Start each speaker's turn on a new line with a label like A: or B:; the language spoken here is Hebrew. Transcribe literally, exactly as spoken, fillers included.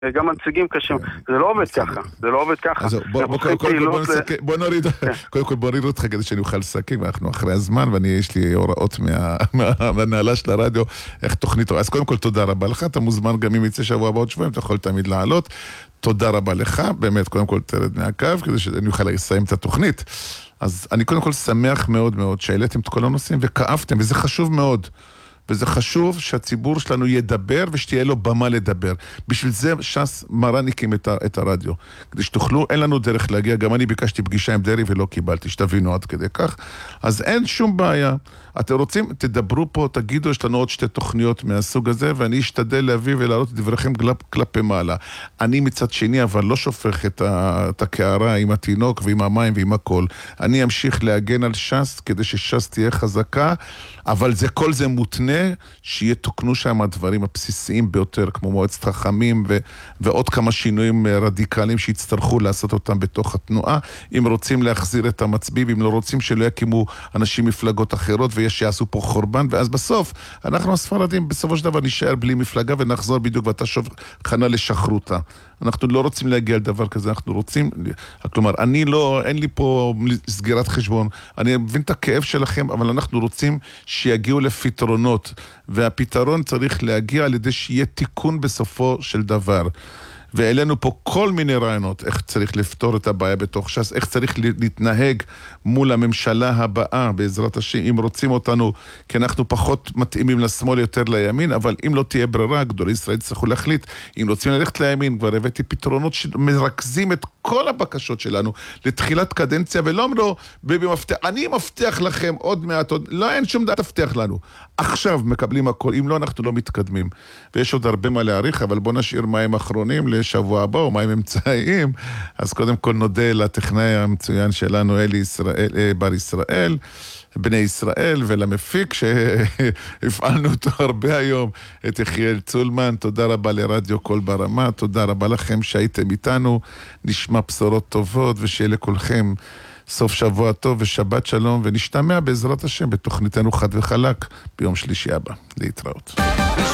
A: גם הנציגים קשים. זה לא עובד ככה, זה לא עובד ככה.
B: בוא נוריד, קודם כל בוא נוריד אותך כדי שאני אוכל לסכם, אנחנו אחרי הזמן, ואני יש לי הוראות מהנהלה של הרדיו, איך תוכנית, אז קודם כל תודה רבה לך, אתה מוזמן גם אם יצא שבוע בעוד שבועיים, אתה יכול תמיד לעלות, תודה רבה לך, באמת קודם כל תרד מהקו, כדי שאני אוכל לסיים את התוכנית. אז אני קודם כל שמח מאוד מאוד שהעליתם את כל הנושאים וכאבתם, וזה חשוב מאוד. וזה חשוב שהציבור שלנו ידבר ושתהיה לו במה לדבר. בשביל זה ש"ס מרניקים את, את הרדיו. כדי שתוכלו, אין לנו דרך להגיע, גם אני ביקשתי פגישה עם דרי ולא קיבלתי, שתבינו עד כדי כך. אז אין שום בעיה. אתם רוצים, תדברו פה, תגידו, יש לנו עוד שתי תוכניות מהסוג הזה, ואני אשתדל להביא ולהעלות את דבריכם כלפי מעלה. אני מצד שני, אבל לא שופך את, ה, את הקערה עם התינוק ועם המים ועם הכל. אני אמשיך להגן על ש"ס, כדי שש"ס תהיה חזקה, אבל זה, כל זה מותנה שיתוקנו שם הדברים הבסיסיים ביותר, כמו מועצת חכמים ו, ועוד כמה שינויים רדיקליים שיצטרכו לעשות אותם בתוך התנועה. אם רוצים להחזיר את המצביעים, אם לא רוצים שלא יקימו אנשים מפלגות אחרות, ויש שיעשו פה חורבן, ואז בסוף, אנחנו הספרדים בסופו של דבר נשאר בלי מפלגה, ונחזור בדיוק ואתה שוב חנה לשחרותה. אנחנו לא רוצים להגיע לדבר כזה, אנחנו רוצים, כלומר, אני לא, אין לי פה סגירת חשבון, אני מבין את הכאב שלכם, אבל אנחנו רוצים שיגיעו לפתרונות, והפתרון צריך להגיע על ידי שיהיה תיקון בסופו של דבר. ואלינו פה כל מיני רעיונות, איך צריך לפתור את הבעיה בתוך ש"ס, איך צריך להתנהג מול הממשלה הבאה, בעזרת השם, אם רוצים אותנו, כי אנחנו פחות מתאימים לשמאל יותר לימין, אבל אם לא תהיה ברירה, גדולי ישראל צריכו להחליט, אם רוצים ללכת לימין, כבר הבאתי פתרונות שמרכזים את כל הבקשות שלנו, לתחילת קדנציה, ולא אמרו, במפתח, אני מבטיח לכם עוד מעט, עוד, לא אין שום דעת תבטיח לנו. עכשיו מקבלים הכל, אם לא, אנחנו לא מתקדמים. ויש עוד הרבה מה להעריך, אבל בוא נשאיר מים אחרונים לשבוע הבא, או מים אמצעיים. אז קודם כל נודה לטכנאי המצוין שלנו, אלי ישראל, בר ישראל, בני ישראל, ולמפיק שהפעלנו אותו הרבה היום, את יחיאל צולמן. תודה רבה לרדיו קול ברמה, תודה רבה לכם שהייתם איתנו, נשמע בשורות טובות, ושיהיה לכולכם סוף שבוע טוב ושבת שלום, ונשתמע בעזרת השם בתוכניתנו חד וחלק ביום שלישי הבא. להתראות.